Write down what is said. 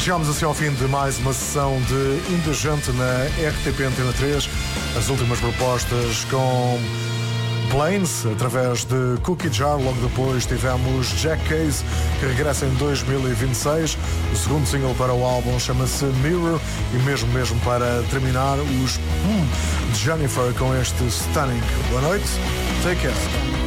Chegámos assim ao fim de mais uma sessão de Indulgente na RTP Antena 3. As últimas propostas com Planes, através de Cookie Jar. Logo depois tivemos Jack Case, que regressa em 2026. O segundo single para o álbum chama-se Mirror. E mesmo para terminar, os de Jennifer com este Stunning. Boa noite, take care.